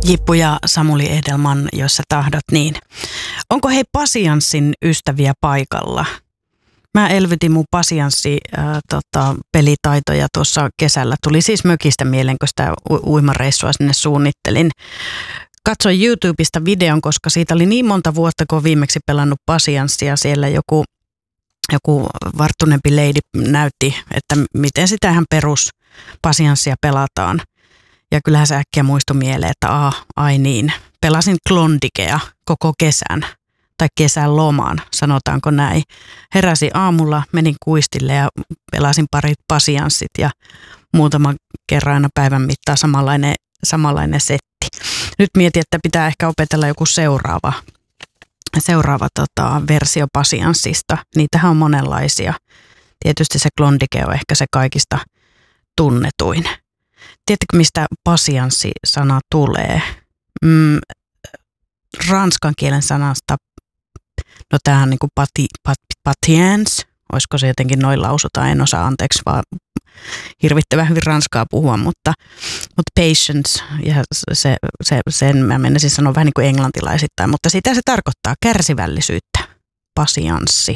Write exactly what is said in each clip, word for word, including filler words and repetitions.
Jippu ja Samuli Ehdelman, jos sä tahdot niin. Onko hei pasianssin ystäviä paikalla? Mä elvytin mun pasianssi äh, tota, pelitaitoja tuossa kesällä. Tuli siis mökistä mieleen, kun sitä u- uimareissua sinne suunnittelin. Katsoin YouTubesta videon, koska siitä oli niin monta vuotta, kun viimeksi pelannut pasianssia. Siellä joku, joku varttunempi lady näytti, että miten sitä ihan perus pasianssia pelataan. Ja kyllähän se äkkiä muistui mieleen, että ah, ai niin, pelasin Klondikea koko kesän tai kesän lomaan, sanotaanko näin. Heräsin aamulla, menin kuistille ja pelasin parit pasianssit ja muutaman kerran aina päivän mittaan samanlainen, samanlainen setti. Nyt mietin, että pitää ehkä opetella joku seuraava, seuraava tota, versio pasianssista. Niitähän on monenlaisia. Tietysti se Klondike on ehkä se kaikista tunnetuin. Tiedättekö, mistä pasianssi-sana tulee? Mm, ranskan kielen sanasta, no tämähän on niin kuin pati, pat, patience, olisiko se jotenkin noin lausutaan, en osaa anteeksi vaan hirvittävän hyvin ranskaa puhua, mutta, mutta patience, ja se, se, sen mä menisin sanoa vähän niin kuin englantilaisittain, mutta sitä se tarkoittaa kärsivällisyyttä, pasianssi.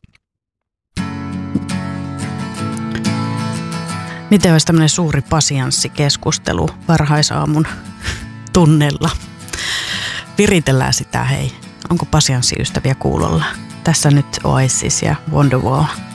Miten olisi tämmöinen suuri pasianssikeskustelu varhaisaamun tunnella? Viritellään sitä, hei. Onko pasianssiystäviä kuulolla? Tässä nyt Oasis ja Wonderwall.